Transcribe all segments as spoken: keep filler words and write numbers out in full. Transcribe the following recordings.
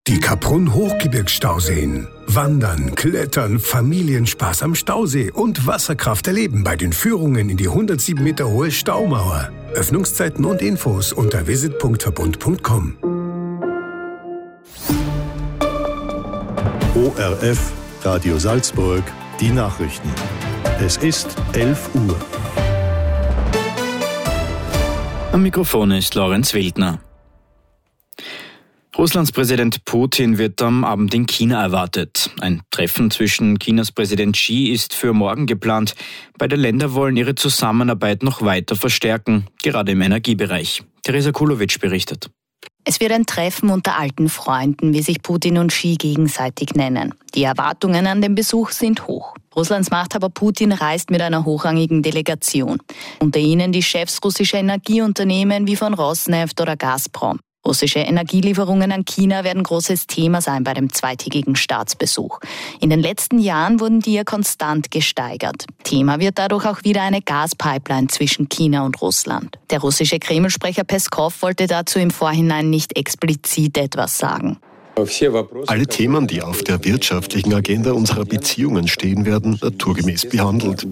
Die Kaprun-Hochgebirgsstauseen. Wandern, Klettern, Familienspaß am Stausee und Wasserkraft erleben bei den Führungen in die hundertsieben Meter hohe Staumauer. Öffnungszeiten und Infos unter visit punkt verbund punkt com. O R F, Radio Salzburg, die Nachrichten. Es ist elf Uhr. Am Mikrofon ist Lorenz Wildner. Russlands Präsident Putin wird am Abend in China erwartet. Ein Treffen zwischen Chinas Präsident Xi ist für morgen geplant. Beide Länder wollen ihre Zusammenarbeit noch weiter verstärken, gerade im Energiebereich. Teresa Kulowitsch berichtet. Es wird ein Treffen unter alten Freunden, wie sich Putin und Xi gegenseitig nennen. Die Erwartungen an den Besuch sind hoch. Russlands Machthaber Putin reist mit einer hochrangigen Delegation. Unter ihnen die Chefs russischer Energieunternehmen wie von Rosneft oder Gazprom. Russische Energielieferungen an China werden großes Thema sein bei dem zweitägigen Staatsbesuch. In den letzten Jahren wurden die ja konstant gesteigert. Thema wird dadurch auch wieder eine Gaspipeline zwischen China und Russland. Der russische Kreml-Sprecher Peskov wollte dazu im Vorhinein nicht explizit etwas sagen. Alle Themen, die auf der wirtschaftlichen Agenda unserer Beziehungen stehen, werden naturgemäß behandelt.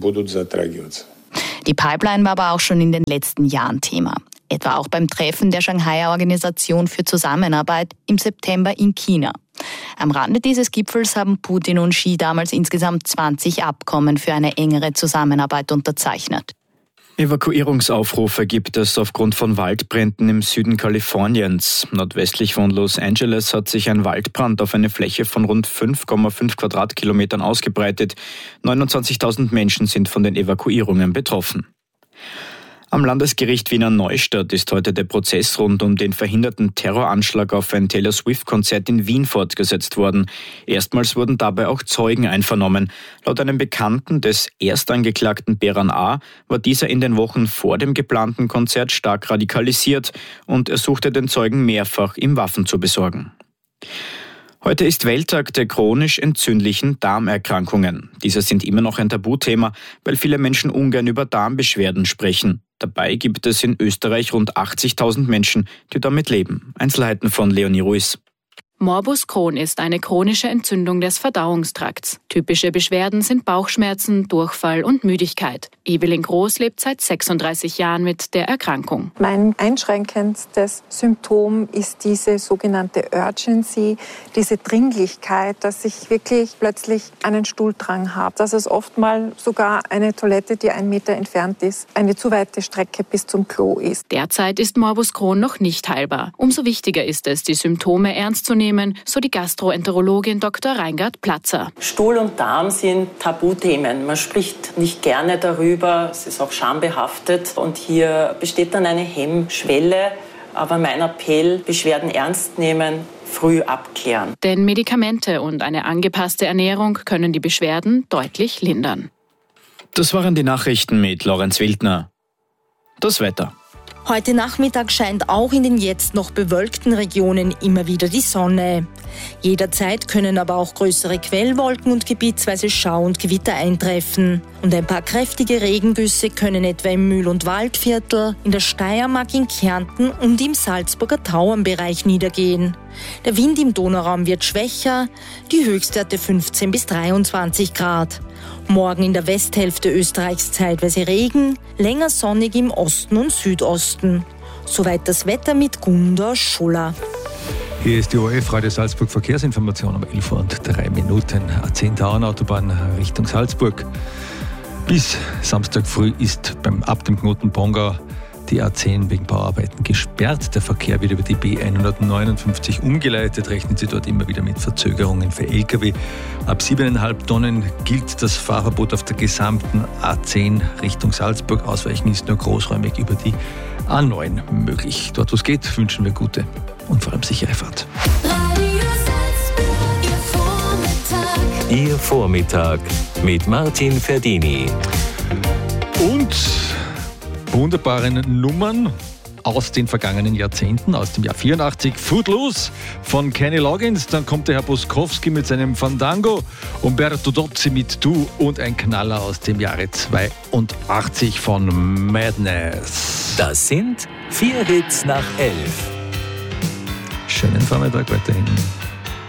Die Pipeline war aber auch schon in den letzten Jahren Thema. Etwa auch beim Treffen der Shanghaier Organisation für Zusammenarbeit im September in China. Am Rande dieses Gipfels haben Putin und Xi damals insgesamt zwanzig Abkommen für eine engere Zusammenarbeit unterzeichnet. Evakuierungsaufrufe gibt es aufgrund von Waldbränden im Süden Kaliforniens. Nordwestlich von Los Angeles hat sich ein Waldbrand auf eine Fläche von rund fünf Komma fünf Quadratkilometern ausgebreitet. neunundzwanzigtausend Menschen sind von den Evakuierungen betroffen. Am Landesgericht Wiener Neustadt ist heute der Prozess rund um den verhinderten Terroranschlag auf ein Taylor Swift-Konzert in Wien fortgesetzt worden. Erstmals wurden dabei auch Zeugen einvernommen. Laut einem Bekannten des Erstangeklagten Beran A. war dieser in den Wochen vor dem geplanten Konzert stark radikalisiert und er suchte den Zeugen mehrfach, ihm Waffen zu besorgen. Heute ist Welttag der chronisch entzündlichen Darmerkrankungen. Diese sind immer noch ein Tabuthema, weil viele Menschen ungern über Darmbeschwerden sprechen. Dabei gibt es in Österreich rund achtzigtausend Menschen, die damit leben. Einzelheiten von Leonie Ruiz. Morbus Crohn ist eine chronische Entzündung des Verdauungstrakts. Typische Beschwerden sind Bauchschmerzen, Durchfall und Müdigkeit. Evelyn Groß lebt seit sechsunddreißig Jahren mit der Erkrankung. Mein einschränkendstes Symptom ist diese sogenannte Urgency, diese Dringlichkeit, dass ich wirklich plötzlich einen Stuhldrang habe. Dass es oft mal sogar eine Toilette, die einen Meter entfernt ist, eine zu weite Strecke bis zum Klo ist. Derzeit ist Morbus Crohn noch nicht heilbar. Umso wichtiger ist es, die Symptome ernst zu nehmen, so die Gastroenterologin Doktor Reingard Platzer. Stuhl und Darm sind Tabuthemen. Man spricht nicht gerne darüber, es ist auch schambehaftet und hier besteht dann eine Hemmschwelle. Aber mein Appell, Beschwerden ernst nehmen, früh abklären. Denn Medikamente und eine angepasste Ernährung können die Beschwerden deutlich lindern. Das waren die Nachrichten mit Lorenz Wildner. Das Wetter. Heute Nachmittag scheint auch in den jetzt noch bewölkten Regionen immer wieder die Sonne. Jederzeit können aber auch größere Quellwolken und gebietsweise Schau und Gewitter eintreffen. Und ein paar kräftige Regengüsse können etwa im Mühl- und Waldviertel, in der Steiermark, in Kärnten und im Salzburger Tauernbereich niedergehen. Der Wind im Donauraum wird schwächer, die Höchstwerte fünfzehn bis dreiundzwanzig Grad. Morgen in der Westhälfte Österreichs zeitweise Regen, länger sonnig im Osten und Südosten. Soweit das Wetter mit Gunda Schuller. Hier ist die O R F Radio Salzburg Verkehrsinformation um elf Uhr und drei Minuten. A zehn Tauernautobahn Richtung Salzburg. Bis Samstag früh ist beim ab dem Knoten Pongau die A zehn wegen Bauarbeiten gesperrt. Der Verkehr wird über die B hundertneunundfünfzig umgeleitet. Rechnen Sie dort immer wieder mit Verzögerungen für L K W. Ab sieben Komma fünf Tonnen gilt das Fahrverbot auf der gesamten A zehn Richtung Salzburg. Ausweichen ist nur großräumig über die A neun möglich. Dort, wo es geht, wünschen wir gute und vor allem sichere Fahrt. Ihr Vormittag mit Martin Ferdini. Und wunderbaren Nummern aus den vergangenen Jahrzehnten, aus dem Jahr vierundachtzig. Footloose von Kenny Loggins, dann kommt der Herr Boskowski mit seinem Fandango, Umberto Dozzi mit Du und ein Knaller aus dem Jahre zweiundachtzig von Madness. Das sind vier Hits nach elf. Schönen Vormittag weiterhin.